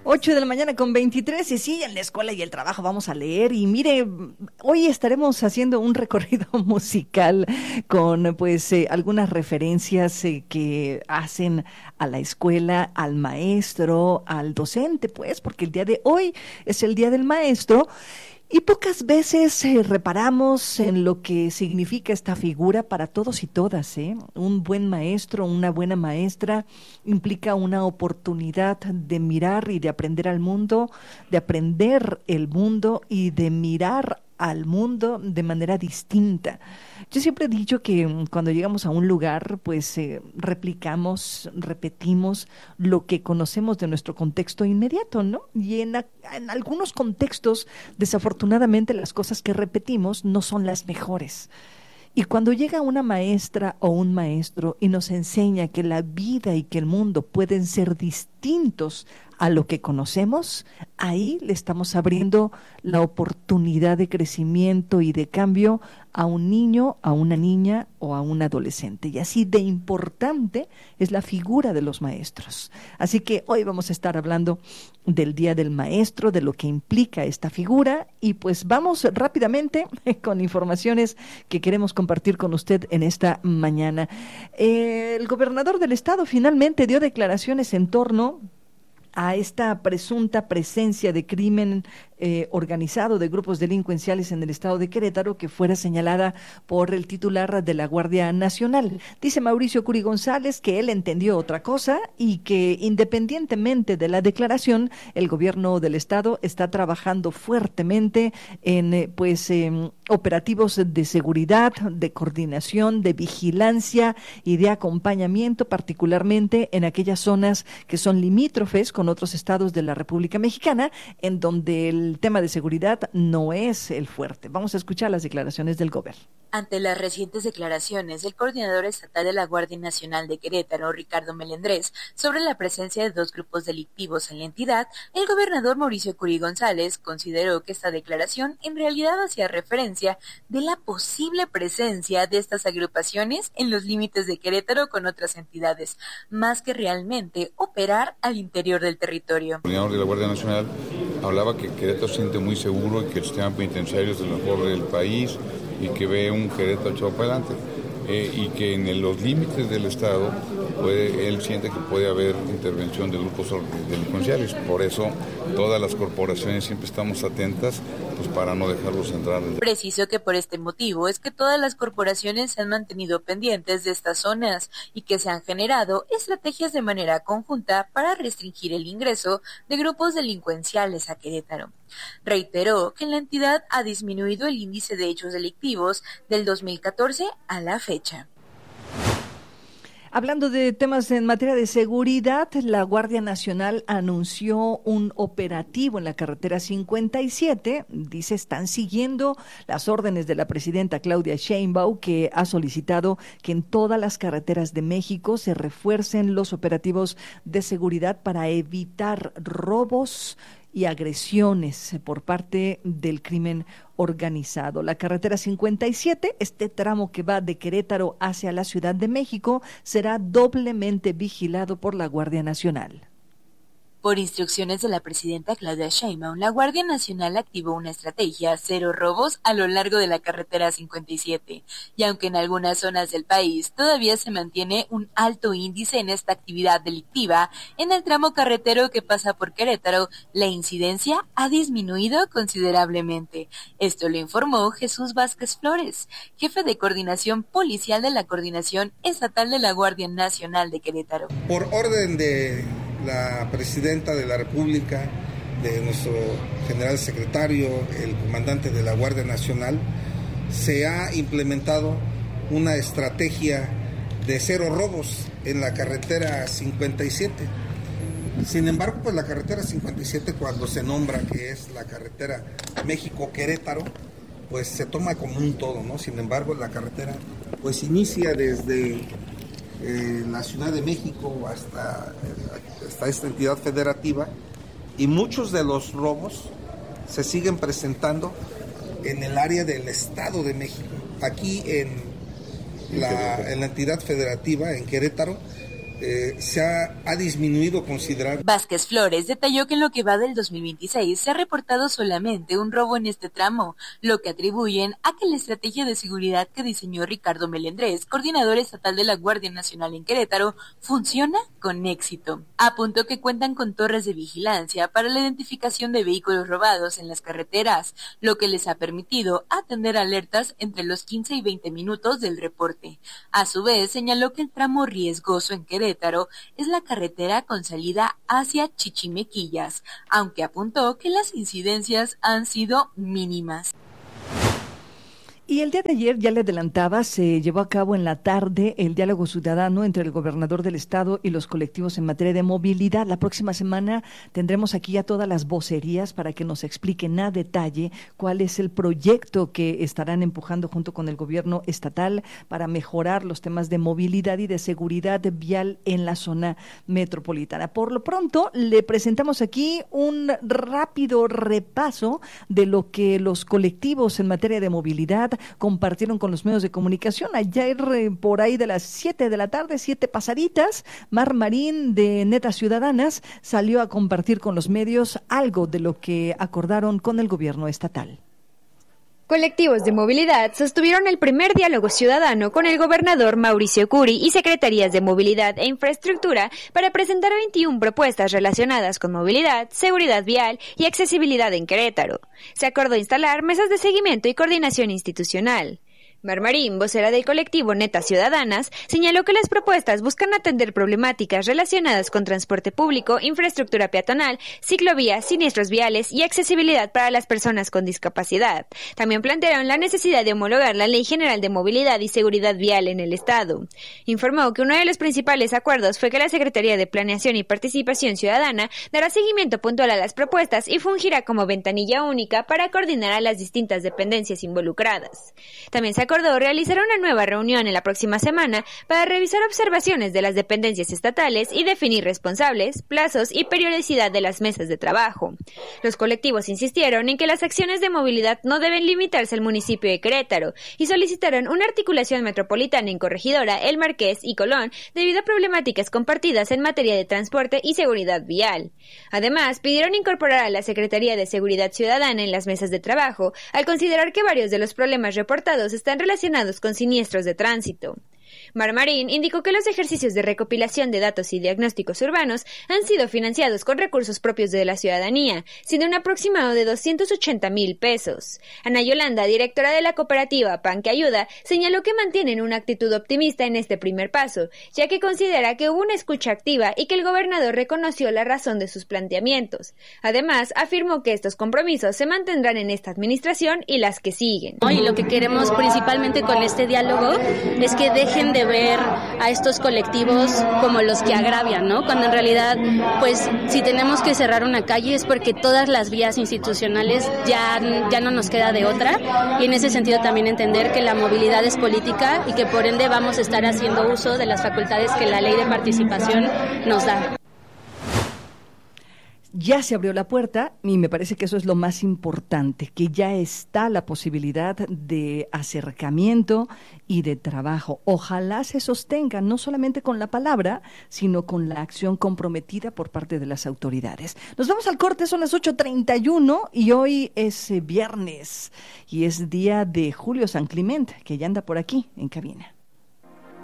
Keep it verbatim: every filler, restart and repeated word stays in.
ocho de la mañana con veintitrés, y sí, en la escuela y el trabajo vamos a leer. Y mire, hoy estaremos haciendo un recorrido musical con pues eh, algunas referencias eh, que hacen a la escuela, al maestro, al docente, pues, porque el día de hoy es el Día del Maestro. Y pocas veces eh, reparamos en lo que significa esta figura para todos y todas, ¿eh? Un buen maestro, una buena maestra implica una oportunidad de mirar y de aprender al mundo, de aprender el mundo y de mirar al mundo de manera distinta. Yo siempre he dicho que cuando llegamos a un lugar, pues eh, replicamos, repetimos lo que conocemos de nuestro contexto inmediato, ¿no? Y en, a, en algunos contextos, desafortunadamente, las cosas que repetimos no son las mejores. Y cuando llega una maestra o un maestro y nos enseña que la vida y que el mundo pueden ser distintos a lo que conocemos, ahí le estamos abriendo la oportunidad de crecimiento y de cambio a un niño, a una niña o a un adolescente. Y así de importante es la figura de los maestros. Así que hoy vamos a estar hablando del Día del Maestro, de lo que implica esta figura, y pues vamos rápidamente con informaciones que queremos compartir con usted en esta mañana. Eh, el gobernador del estado finalmente dio declaraciones en torno a esta presunta presencia de crimen eh, organizado de grupos delincuenciales en el estado de Querétaro, que fuera señalada por el titular de la Guardia Nacional. Dice Mauricio Curi González que él entendió otra cosa y que independientemente de la declaración, el gobierno del estado está trabajando fuertemente en eh, pues eh, operativos de seguridad, de coordinación, de vigilancia y de acompañamiento, particularmente en aquellas zonas que son limítrofes con otros estados de la República Mexicana, en donde el tema de seguridad no es el fuerte. Vamos a escuchar las declaraciones del gobierno. Ante las recientes declaraciones del coordinador estatal de la Guardia Nacional de Querétaro, Ricardo Melendrés, sobre la presencia de dos grupos delictivos en la entidad, el gobernador Mauricio Curi González consideró que esta declaración en realidad hacía referencia de la posible presencia de estas agrupaciones en los límites de Querétaro con otras entidades, más que realmente operar al interior del territorio. El coordinador de la Guardia Nacional hablaba que Querétaro se siente muy seguro y que el sistema penitenciario es el mejor del país y que ve un Querétaro echado para adelante, eh, y que en el, los límites del Estado puede, él siente que puede haber intervención de grupos delincuenciales. Por eso todas las corporaciones siempre estamos atentas pues, para no dejarlos entrar. Preciso que por este motivo es que todas las corporaciones se han mantenido pendientes de estas zonas y que se han generado estrategias de manera conjunta para restringir el ingreso de grupos delincuenciales a Querétaro. Reiteró que en la entidad ha disminuido el índice de hechos delictivos del dos mil catorce a la fecha. Hablando de temas en materia de seguridad, la Guardia Nacional anunció un operativo en la carretera cincuenta y siete. Dice, están siguiendo las órdenes de la presidenta Claudia Sheinbaum, que ha solicitado que en todas las carreteras de México se refuercen los operativos de seguridad para evitar robos y agresiones por parte del crimen organizado. La carretera cincuenta y siete, este tramo que va de Querétaro hacia la Ciudad de México, será doblemente vigilado por la Guardia Nacional. Por instrucciones de la presidenta Claudia Sheinbaum, la Guardia Nacional activó una estrategia cero robos a lo largo de la carretera cincuenta y siete, y aunque en algunas zonas del país todavía se mantiene un alto índice en esta actividad delictiva, en el tramo carretero que pasa por Querétaro, la incidencia ha disminuido considerablemente. Esto lo informó Jesús Vázquez Flores, jefe de coordinación policial de la Coordinación Estatal de la Guardia Nacional de Querétaro. Por orden de la presidenta de la República, de nuestro general secretario, el comandante de la Guardia Nacional, se ha implementado una estrategia de cero robos en la carretera cincuenta y siete. Sin embargo, pues la carretera cincuenta y siete, cuando se nombra que es la carretera México-Querétaro, pues se toma como un todo, ¿no? Sin embargo, la carretera pues inicia desde eh, la Ciudad de México hasta, hasta esta entidad federativa, y muchos de los robos se siguen presentando en el área del Estado de México. Aquí en la, en la entidad federativa, en Querétaro, eh, se ha, ha disminuido considerablemente. Vázquez Flores detalló que en lo que va del dos mil veintiséis se ha reportado solamente un robo en este tramo, lo que atribuyen a que la estrategia de seguridad que diseñó Ricardo Melendrés, coordinador estatal de la Guardia Nacional en Querétaro, funciona con éxito. Apuntó que cuentan con torres de vigilancia para la identificación de vehículos robados en las carreteras, lo que les ha permitido atender alertas entre los quince y veinte minutos del reporte. A su vez, señaló que el tramo riesgoso en Querétaro es la carretera con salida hacia Chichimequillas, aunque apuntó que las incidencias han sido mínimas. Y el día de ayer, ya le adelantaba, se llevó a cabo en la tarde el diálogo ciudadano entre el gobernador del estado y los colectivos en materia de movilidad. La próxima semana tendremos aquí a todas las vocerías para que nos expliquen a detalle cuál es el proyecto que estarán empujando junto con el gobierno estatal para mejorar los temas de movilidad y de seguridad vial en la zona metropolitana. Por lo pronto, le presentamos aquí un rápido repaso de lo que los colectivos en materia de movilidad compartieron con los medios de comunicación. Ayer eh, por ahí de las siete de la tarde, siete pasaditas, Mar Marín de Netas Ciudadanas salió a compartir con los medios algo de lo que acordaron con el gobierno estatal. Colectivos de movilidad sostuvieron el primer diálogo ciudadano con el gobernador Mauricio Curi y secretarías de movilidad e infraestructura para presentar veintiuna propuestas relacionadas con movilidad, seguridad vial y accesibilidad en Querétaro. Se acordó instalar mesas de seguimiento y coordinación institucional. Mar Marín, vocera del colectivo Netas Ciudadanas, señaló que las propuestas buscan atender problemáticas relacionadas con transporte público, infraestructura peatonal, ciclovías, siniestros viales y accesibilidad para las personas con discapacidad. También plantearon la necesidad de homologar la Ley General de Movilidad y Seguridad Vial en el Estado. Informó que uno de los principales acuerdos fue que la Secretaría de Planeación y Participación Ciudadana dará seguimiento puntual a las propuestas y fungirá como ventanilla única para coordinar a las distintas dependencias involucradas. También se acordó realizar una nueva reunión en la próxima semana para revisar observaciones de las dependencias estatales y definir responsables, plazos y periodicidad de las mesas de trabajo. Los colectivos insistieron en que las acciones de movilidad no deben limitarse al municipio de Querétaro y solicitaron una articulación metropolitana en Corregidora, El Marqués y Colón debido a problemáticas compartidas en materia de transporte y seguridad vial. Además, pidieron incorporar a la Secretaría de Seguridad Ciudadana en las mesas de trabajo al considerar que varios de los problemas reportados están relacionados con siniestros de tránsito. Mar Marín indicó que los ejercicios de recopilación de datos y diagnósticos urbanos han sido financiados con recursos propios de la ciudadanía, siendo un aproximado de doscientos ochenta mil pesos. Ana Yolanda, directora de la cooperativa Pan que Ayuda, señaló que mantienen una actitud optimista en este primer paso, ya que considera que hubo una escucha activa y que el gobernador reconoció la razón de sus planteamientos. Además, afirmó que estos compromisos se mantendrán en esta administración y las que siguen. Y lo que queremos principalmente con este diálogo es que dejen de ver a estos colectivos como los que agravian, ¿no? Cuando en realidad, pues, si tenemos que cerrar una calle es porque todas las vías institucionales ya, ya no nos queda de otra, y en ese sentido también entender que la movilidad es política y que por ende vamos a estar haciendo uso de las facultades que la ley de participación nos da. Ya se abrió la puerta y me parece que eso es lo más importante, que ya está la posibilidad de acercamiento y de trabajo. Ojalá se sostenga no solamente con la palabra, sino con la acción comprometida por parte de las autoridades. Nos vamos al corte, son las ocho treinta y uno y hoy es viernes y es día de Julio San Clemente, que ya anda por aquí en cabina.